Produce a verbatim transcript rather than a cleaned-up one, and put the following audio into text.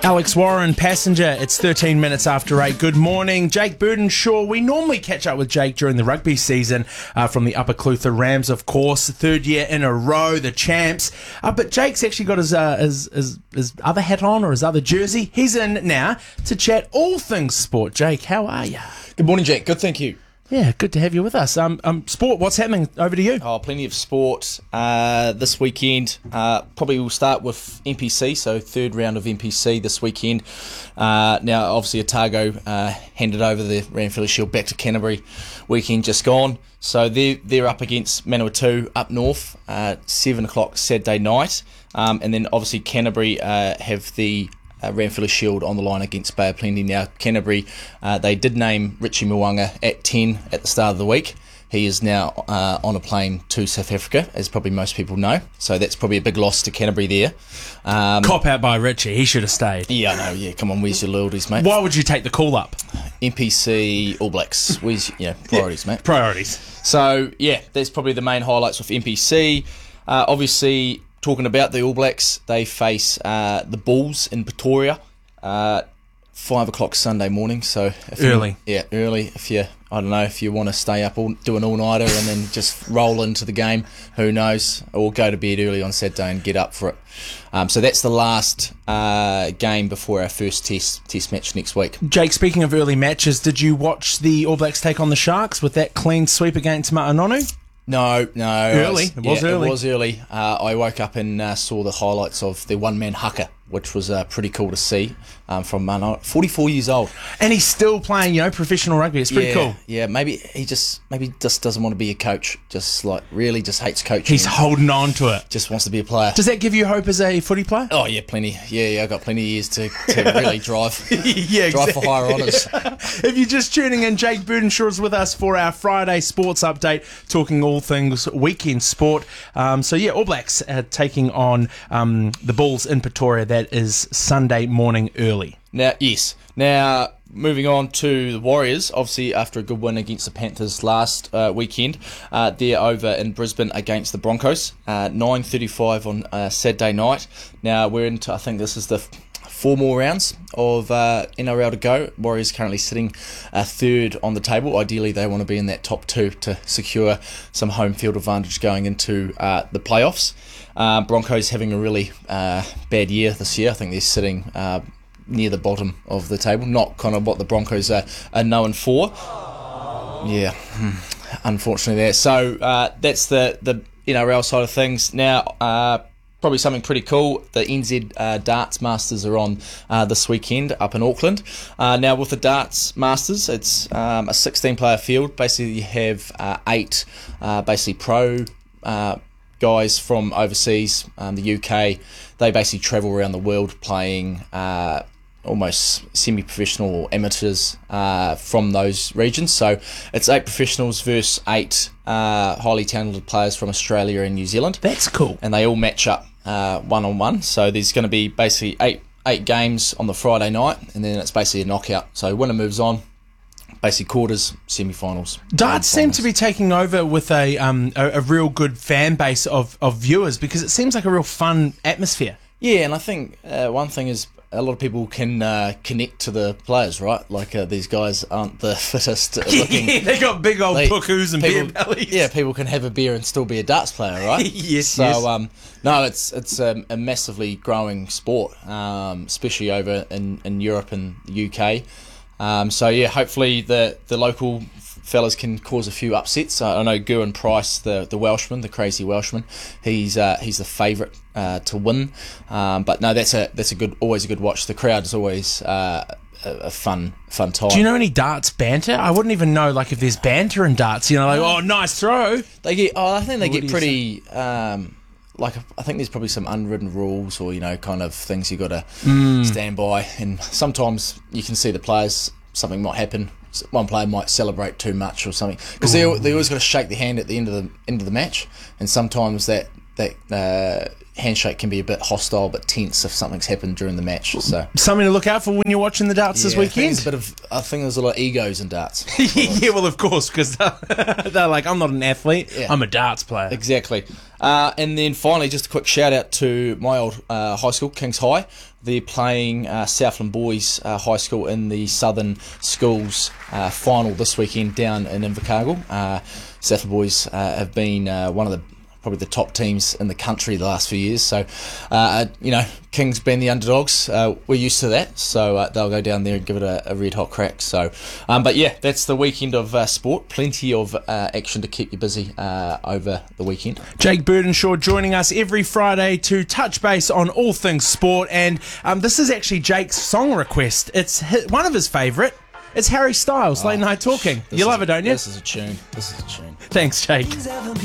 Alex Warren, Passenger. It's thirteen minutes after eight. Good morning. Jake Burdenshaw. We normally catch up with Jake during the rugby season uh, from the Upper Clutha Rams, of course. Third year in a row, the champs. Uh, but Jake's actually got his, uh, his, his, his other hat on, or his other jersey. He's in now to chat all things sport. Jake, how are you? Good morning, Jake. Good, thank you. Yeah, good to have you with us. Um, um, sport, what's happening? Over to you. Oh, plenty of sport uh, this weekend. Uh, probably we'll start with N P C, so third round of N P C this weekend. Uh, now, obviously, Otago uh, handed over the Ranfurly Shield back to Canterbury weekend just gone. So they're, they're up against Manawatu up north, uh, seven o'clock Saturday night. Um, and then, obviously, Canterbury uh, have the Uh, Ranfurly Shield on the line against Bay of Plenty. Now, Canterbury, uh, they did name Richie Mwanga at ten at the start of the week. He is now uh, on a plane to South Africa, as probably most people know. So that's probably a big loss to Canterbury there. Um, Cop out by Richie. He should have stayed. Yeah, I know. Yeah, come on, where's your loyalties, mate? Why would you take the call up? N P C, All Blacks. Where's you know, priorities, yeah, mate? Priorities. So, yeah, that's probably the main highlights with N P C. Uh, obviously, talking about the All Blacks, they face uh, the Bulls in Pretoria. Uh, five o'clock Sunday morning, so if early. You, yeah, early. If you, I don't know, if you want to stay up, all, do an all-nighter and then just roll into the game, who knows? Or go to bed early on Saturday and get up for it. Um, so that's the last uh, game before our first test test match next week. Jake, speaking of early matches, did you watch the All Blacks take on the Sharks with that clean sweep against Ma'anonu? No, no. Early. Was, it was yeah, early. It was early. Uh, I woke up and uh, saw the highlights of the one-man haka, which was uh, pretty cool to see um, from Mano. forty-four years old. And he's still playing, you know, professional rugby. It's pretty yeah, cool. Yeah, maybe he just maybe just doesn't want to be a coach. Just like really just hates coaching. He's holding on to it. Just wants to be a player. Does that give you hope as a footy player? Oh, yeah, plenty. Yeah, yeah, I've got plenty of years to, to really drive, yeah, drive exactly. for higher honours. If you're just tuning in, Jake Burdenshaw is with us for our Friday sports update, talking all things weekend sport. Um, so, yeah, All Blacks uh, taking on um, the Bulls in Pretoria. That is Sunday morning early. Now, yes. Now, moving on to the Warriors, obviously after a good win against the Panthers last uh, weekend, uh, they're over in Brisbane against the Broncos, uh, nine thirty-five on uh, Saturday night. Now, we're into, I think this is the f- four more rounds of uh, N R L to go. Warriors currently sitting uh, third on the table. Ideally, they want to be in that top two to secure some home field advantage going into uh, the playoffs. Uh, Broncos having a really uh, bad year this year. I think they're sitting uh, near the bottom of the table. Not kind of what the Broncos are, are known for. Yeah, unfortunately there. So uh, that's the, the N R L side of things. Now, uh, probably something pretty cool. The N Z uh, Darts Masters are on uh, this weekend up in Auckland. Uh, now, with the Darts Masters, it's um, a sixteen-player field. Basically, you have uh, eight uh, basically pro uh, guys from overseas, um, the U K. They basically travel around the world playing uh, almost semi-professional or amateurs uh, from those regions. So it's eight professionals versus eight uh, highly talented players from Australia and New Zealand. That's cool. And they all match up uh, one-on-one. So there's going to be basically eight eight games on the Friday night, and then it's basically a knockout. So winner moves on. Basically quarters, semi-finals. Darts seem to be taking over with a um a, a real good fan base of, of viewers, because it seems like a real fun atmosphere. Yeah, and I think uh, one thing is a lot of people can uh, connect to the players, right? Like uh, these guys aren't the fittest looking. Yeah, they got big old they, puckoos and people, beer bellies. Yeah, people can have a beer and still be a darts player, right? yes, so, yes. um, no, it's it's a, a massively growing sport, um, especially over in, in Europe and the U K. Um, so yeah, hopefully the, the local fellas can cause a few upsets. Uh, I know Gerwyn Price, the the Welshman, the crazy Welshman, he's uh, he's the favourite uh, to win. Um, but no, that's a that's a good always a good watch. The crowd is always uh, a, a fun fun time. Do you know any darts banter? I wouldn't even know like if there's banter in darts. You know, like oh, nice throw. They get. Oh, I think they What get pretty. Um, like I think there's probably some unwritten rules, or you know, kind of things you got to mm. stand by. And sometimes you can see the players. Something might happen. One player might celebrate too much or something, because they they always got to shake their hand at the end of the end of the match. And sometimes that that uh, handshake can be a bit hostile, but tense if something's happened during the match. So Something to look out for when you're watching the darts this yeah, I think weekend. there's a bit of, I think there's a lot of egos in darts. Yeah, well, of course, because they're, they're like, I'm not an athlete, Yeah. I'm a darts player. Exactly. Uh, and then finally, just a quick shout out to my old uh, high school, Kings High. They're playing uh, Southland Boys uh, High School in the Southern Schools uh, final this weekend down in Invercargill. Uh, Southland Boys uh, have been uh, one of the probably the top teams in the country the last few years. So, uh, you know, Kings being the underdogs, uh, we're used to that. So uh, they'll go down there and give it a, a red hot crack. So, um, but yeah, that's the weekend of uh, sport. Plenty of uh, action to keep you busy uh, over the weekend. Jake Burdenshaw joining us every Friday to touch base on all things sport. And um, this is actually Jake's song request. It's his, one of his favourite. It's Harry Styles, Late Night Talking. This You love is- it, don't you? This is a tune. This is a tune. Thanks, Jake.